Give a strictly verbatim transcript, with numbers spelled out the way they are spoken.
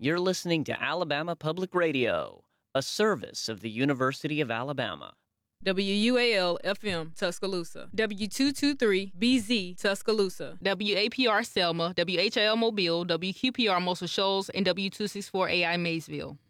You're listening to Alabama Public Radio, a service of the University of Alabama. W U A L F M Tuscaloosa, W two twenty-three B Z Tuscaloosa, W A P R Selma, W H I L Mobile, W Q P R Muscle Shoals, and W two sixty-four A I Maysville.